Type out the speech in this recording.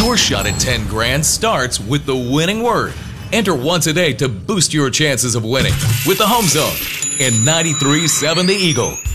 Your shot at 10 grand starts with the winning word. Enter once a day to boost your chances of winning with the Home Zone and 93.7 The Eagle.